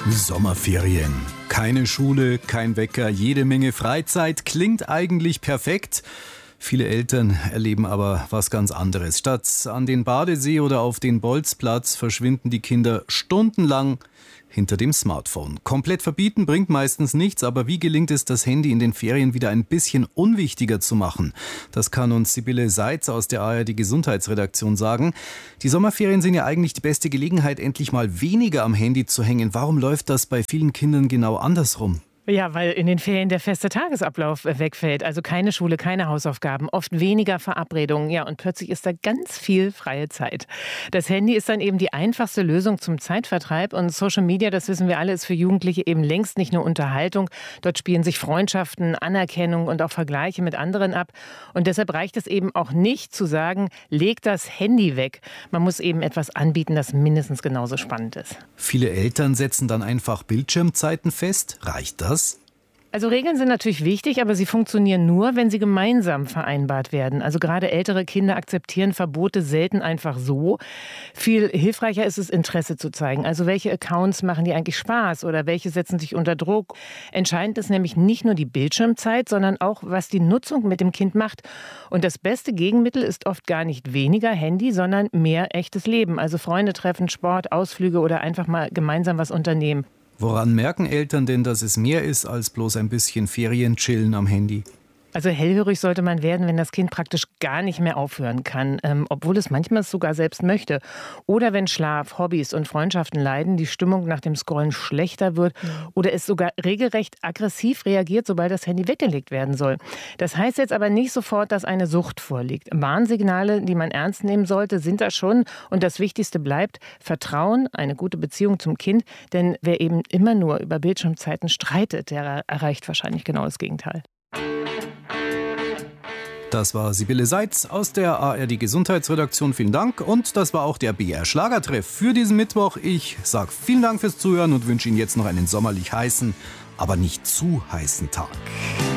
Sommerferien. Keine Schule, kein Wecker, jede Menge Freizeit. Klingt eigentlich perfekt. Viele Eltern erleben aber was ganz anderes. Statt an den Badesee oder auf den Bolzplatz verschwinden die Kinder stundenlang hinter dem Smartphone. Komplett verbieten bringt meistens nichts, aber wie gelingt es, das Handy in den Ferien wieder ein bisschen unwichtiger zu machen? Das kann uns Sibylle Seitz aus der ARD Gesundheitsredaktion sagen. Die Sommerferien sind ja eigentlich die beste Gelegenheit, endlich mal weniger am Handy zu hängen. Warum läuft das bei vielen Kindern genau andersrum? Ja, weil in den Ferien der feste Tagesablauf wegfällt. Also keine Schule, keine Hausaufgaben, oft weniger Verabredungen. Ja, und plötzlich ist da ganz viel freie Zeit. Das Handy ist dann eben die einfachste Lösung zum Zeitvertreib. Und Social Media, das wissen wir alle, ist für Jugendliche eben längst nicht nur Unterhaltung. Dort spielen sich Freundschaften, Anerkennung und auch Vergleiche mit anderen ab. Und deshalb reicht es eben auch nicht zu sagen, leg das Handy weg. Man muss eben etwas anbieten, das mindestens genauso spannend ist. Viele Eltern setzen dann einfach Bildschirmzeiten fest. Reicht das? Also Regeln sind natürlich wichtig, aber sie funktionieren nur, wenn sie gemeinsam vereinbart werden. Also gerade ältere Kinder akzeptieren Verbote selten einfach so. Viel hilfreicher ist es, Interesse zu zeigen. Also welche Accounts machen dir eigentlich Spaß oder welche setzen sich unter Druck? Entscheidend ist nämlich nicht nur die Bildschirmzeit, sondern auch, was die Nutzung mit dem Kind macht. Und das beste Gegenmittel ist oft gar nicht weniger Handy, sondern mehr echtes Leben. Also Freunde treffen, Sport, Ausflüge oder einfach mal gemeinsam was unternehmen. Woran merken Eltern denn, dass es mehr ist als bloß ein bisschen Ferienchillen am Handy? Also hellhörig sollte man werden, wenn das Kind praktisch gar nicht mehr aufhören kann, obwohl es manchmal sogar selbst möchte. Oder wenn Schlaf, Hobbys und Freundschaften leiden, die Stimmung nach dem Scrollen schlechter wird oder es sogar regelrecht aggressiv reagiert, sobald das Handy weggelegt werden soll. Das heißt jetzt aber nicht sofort, dass eine Sucht vorliegt. Warnsignale, die man ernst nehmen sollte, sind da schon. Und das Wichtigste bleibt Vertrauen, eine gute Beziehung zum Kind. Denn wer eben immer nur über Bildschirmzeiten streitet, der erreicht wahrscheinlich genau das Gegenteil. Das war Sibylle Seitz aus der ARD Gesundheitsredaktion. Vielen Dank. Und das war auch der BR Schlagertreff für diesen Mittwoch. Ich sage vielen Dank fürs Zuhören und wünsche Ihnen jetzt noch einen sommerlich heißen, aber nicht zu heißen Tag.